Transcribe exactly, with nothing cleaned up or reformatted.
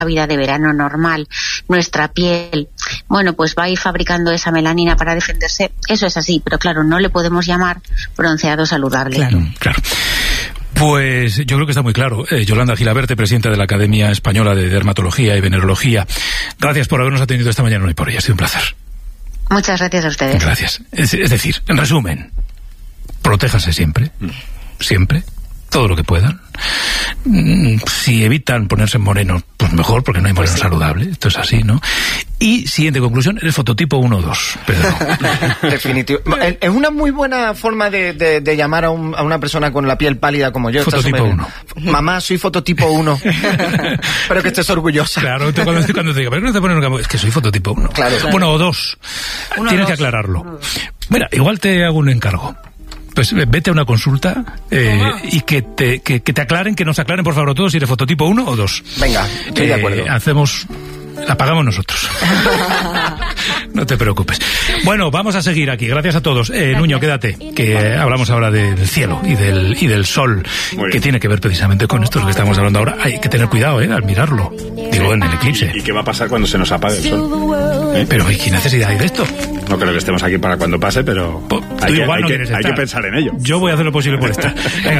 vida de verano normal, nuestra piel, bueno, pues va a ir fabricando esa melanina para defenderse. Eso es así, pero claro, no le podemos llamar bronceado saludable. Claro, claro. Pues yo creo que está muy claro. Eh, Yolanda Gilaberte, presidenta de la Academia Española de Dermatología y Venerología, gracias por habernos atendido esta mañana hoy por hoy. Ha sido un placer. Muchas gracias a ustedes. Gracias. Es, es decir, en resumen, protéjanse siempre, siempre, todo lo que puedan. Si evitan ponerse morenos, pues mejor, porque no hay moreno saludable. Esto es así, ¿no? Y, siguiente conclusión, eres fototipo uno o dos, Pedro. Definitivo. Es una muy buena forma de, de, de llamar a, un, a una persona con la piel pálida como yo. Fototipo uno. Mamá, soy fototipo uno. Espero que estés orgullosa. Claro, tú cuando, cuando te diga, ¿pero qué no te ponen un campo? Es que soy fototipo uno. Claro, claro. Bueno, o dos. Uno, Tienes dos. que aclararlo. Mira, igual te hago un encargo. Pues vete a una consulta eh, y que te, que, que te aclaren, que nos aclaren por favor a todos si eres fototipo uno o dos. Venga, estoy eh, de acuerdo. Hacemos... La pagamos nosotros. No te preocupes. Bueno, vamos a seguir aquí. Gracias a todos. Eh, Nuño, quédate, que eh, hablamos ahora del cielo y del y del sol, que tiene que ver precisamente con esto que estamos hablando ahora. Hay que tener cuidado, ¿eh? Al mirarlo. Digo, en el eclipse. ¿Y qué va a pasar cuando se nos apague el sol? ¿Eh? Pero, ¿qué necesidad hay de esto? No creo que estemos aquí para cuando pase, pero Tú hay, que, igual hay, no que, quieres hay estar. que pensar en ello. Yo voy a hacer lo posible por estar. Venga.